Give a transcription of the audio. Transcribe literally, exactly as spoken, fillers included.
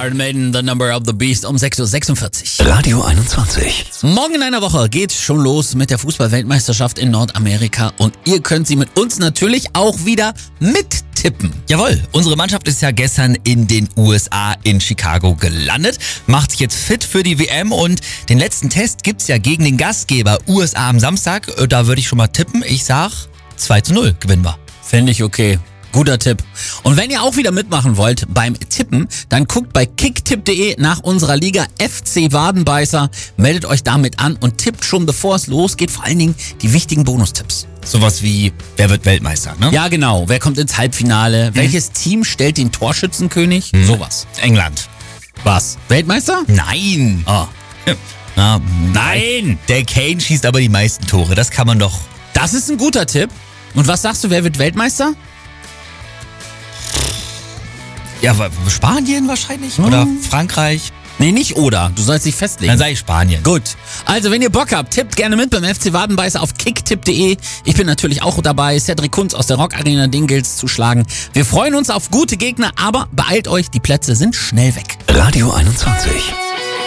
Iron Maiden, The Number of the Beast um sechs Uhr sechsundvierzig. Radio einundzwanzig. Morgen in einer Woche geht's schon los mit der Fußball-Weltmeisterschaft in Nordamerika und ihr könnt sie mit uns natürlich auch wieder mittippen. Jawohl, unsere Mannschaft ist ja gestern in den U S A in Chicago gelandet, macht sich jetzt fit für die W M und den letzten Test gibt's ja gegen den Gastgeber U S A am Samstag. Da würde ich schon mal tippen, ich sag zwei zu null gewinnen wir. Finde ich okay. Guter Tipp. Und wenn ihr auch wieder mitmachen wollt beim Tippen, dann guckt bei kicktipp punkt de nach unserer Liga F C Wadenbeißer, meldet euch damit an und tippt schon, bevor es losgeht, vor allen Dingen die wichtigen Bonustipps. Sowas wie, wer wird Weltmeister, ne? Ja, genau. Wer kommt ins Halbfinale? Mhm. Welches Team stellt den Torschützenkönig? Mhm. Sowas. England. Was? Weltmeister? Nein. Oh. Na, Nein. Der Kane schießt aber die meisten Tore, das kann man doch. Das ist ein guter Tipp. Und was sagst du, wer wird Weltmeister? Ja, Spanien wahrscheinlich? Oder Frankreich? Nee, nicht oder. Du sollst dich festlegen. Dann sage ich Spanien. Gut. Also, wenn ihr Bock habt, tippt gerne mit beim F C Wadenbeißer auf kicktipp punkt de. Ich bin natürlich auch dabei, Cedric Kunz aus der Rock Arena Dingels zu schlagen. Wir freuen uns auf gute Gegner, aber beeilt euch, die Plätze sind schnell weg. Radio einundzwanzig.